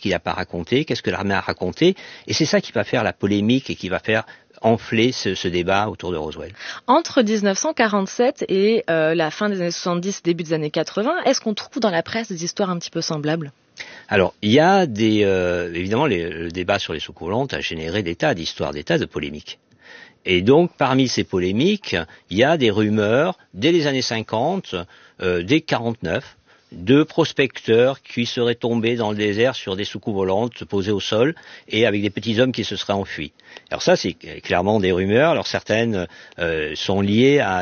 qu'il n'a pas raconté, qu'est-ce que l'armée a raconté, et c'est ça qui va faire la polémique et qui va faire enfler ce débat autour de Roswell. Entre 1947 et la fin des années 70, début des années 80, est-ce qu'on trouve dans la presse des histoires un petit peu semblables ? Alors, il y a évidemment, le débat sur les soucoupes volantes a généré des tas d'histoires, des tas de polémiques. Et donc, parmi ces polémiques, il y a des rumeurs, dès les années 50, dès 49, de prospecteurs qui seraient tombés dans le désert sur des soucoupes volantes posées au sol et avec des petits hommes qui se seraient enfuis. Alors ça, c'est clairement des rumeurs. Alors certaines sont liées à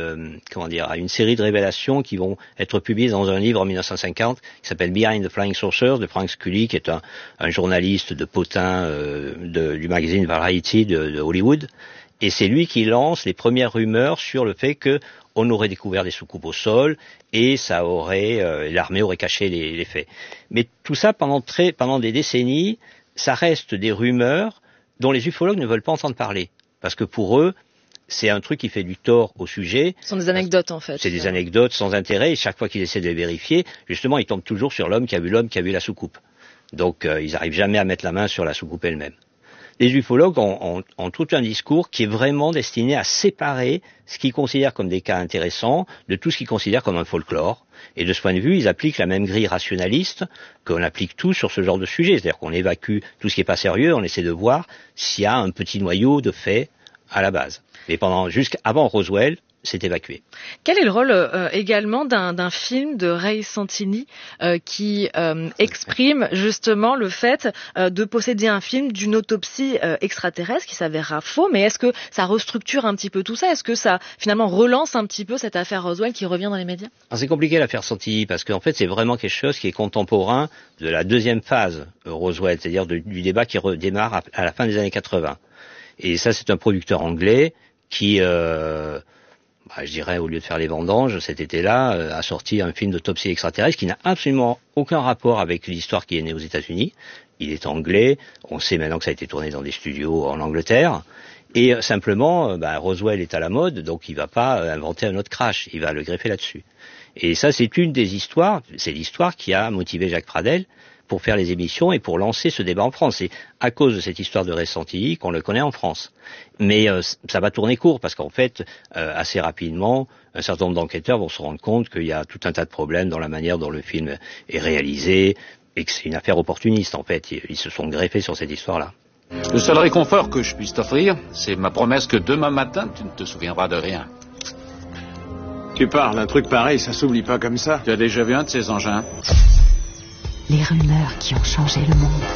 à une série de révélations qui vont être publiées dans un livre en 1950 qui s'appelle Behind the Flying Saucers de Frank Scully, qui est un journaliste de potin du magazine Variety de Hollywood. Et c'est lui qui lance les premières rumeurs sur le fait que on aurait découvert des soucoupes au sol et l'armée aurait caché les faits. Mais tout ça pendant des décennies, ça reste des rumeurs dont les ufologues ne veulent pas entendre parler, parce que pour eux, c'est un truc qui fait du tort au sujet. Ce sont des anecdotes en fait. C'est des anecdotes sans intérêt, et chaque fois qu'ils essaient de les vérifier, justement, ils tombent toujours sur l'homme qui a vu la soucoupe. Donc ils n'arrivent jamais à mettre la main sur la soucoupe elle-même. Les ufologues ont tout un discours qui est vraiment destiné à séparer ce qu'ils considèrent comme des cas intéressants de tout ce qu'ils considèrent comme un folklore. Et de ce point de vue, ils appliquent la même grille rationaliste qu'on applique tous sur ce genre de sujet. C'est-à-dire qu'on évacue tout ce qui n'est pas sérieux, on essaie de voir s'il y a un petit noyau de faits à la base. Mais jusqu'avant Roswell, c'est évacué. Quel est le rôle également d'un film de Ray Santini qui exprime justement le fait de posséder un film d'une autopsie extraterrestre qui s'avérera faux, mais est-ce que ça restructure un petit peu tout ça ? Est-ce que ça finalement relance un petit peu cette affaire Roswell qui revient dans les médias ? Alors, c'est compliqué l'affaire Santini parce qu'en fait c'est vraiment quelque chose qui est contemporain de la deuxième phase Roswell, c'est-à-dire du débat qui redémarre à la fin des années 80. Et ça, c'est un producteur anglais qui je dirais, au lieu de faire les vendanges, cet été-là, a sorti un film d'autopsie extraterrestre qui n'a absolument aucun rapport avec l'histoire qui est née aux États-Unis. Il est anglais, on sait maintenant que ça a été tourné dans des studios en Angleterre, et simplement, Roswell est à la mode, donc il va pas inventer un autre crash, il va le greffer là-dessus. Et ça, c'est une des histoires, c'est l'histoire qui a motivé Jacques Pradel pour faire les émissions et pour lancer ce débat en France. C'est à cause de cette histoire de Ray Santini qu'on le connaît en France. Mais ça va tourner court parce qu'en fait, assez rapidement, un certain nombre d'enquêteurs vont se rendre compte qu'il y a tout un tas de problèmes dans la manière dont le film est réalisé et que c'est une affaire opportuniste en fait. Ils se sont greffés sur cette histoire-là. Le seul réconfort que je puisse t'offrir, c'est ma promesse que demain matin, tu ne te souviendras de rien. Tu parles, un truc pareil, ça s'oublie pas comme ça. Tu as déjà vu un de ces engins ? Les rumeurs qui ont changé le monde.